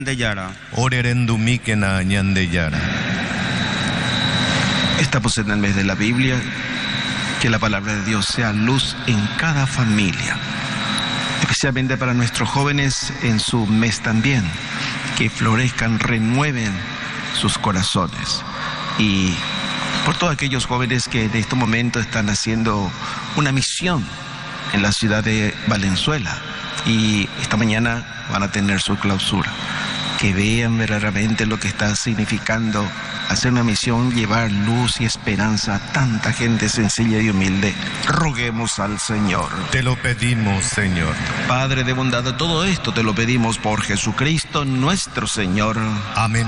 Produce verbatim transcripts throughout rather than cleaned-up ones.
de Yara. Orerendumikena ñande Yara. Estamos en el mes de la Biblia. Que la palabra de Dios sea luz en cada familia, especialmente para nuestros jóvenes en su mes también. Que florezcan, renueven sus corazones. Y por todos aquellos jóvenes que en este momento están haciendo una misión en la ciudad de Valenzuela y esta mañana van a tener su clausura. Que vean verdaderamente lo que está significando hacer una misión, llevar luz y esperanza a tanta gente sencilla y humilde. Roguemos al Señor. Te lo pedimos, Señor. Padre de bondad, todo esto te lo pedimos por Jesucristo nuestro Señor. Amén.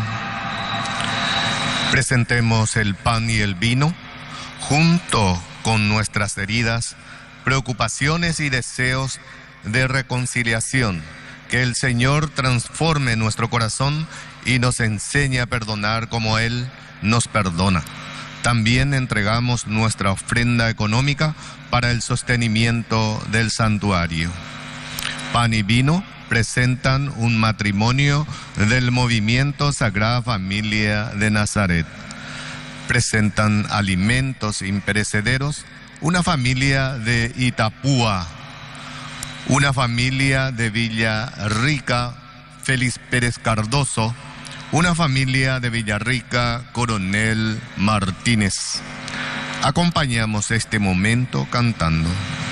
Presentemos el pan y el vino junto con nuestras heridas, preocupaciones y deseos de reconciliación. Que el Señor transforme nuestro corazón y nos enseñe a perdonar como Él nos perdona. También entregamos nuestra ofrenda económica para el sostenimiento del santuario. Pan y vino presentan un matrimonio del movimiento Sagrada Familia de Nazaret. Presentan alimentos imperecederos, una familia de Itapúa. Una familia de Villarrica, Félix Pérez Cardoso. Una familia de Villarrica, Coronel Martínez. Acompañamos este momento cantando.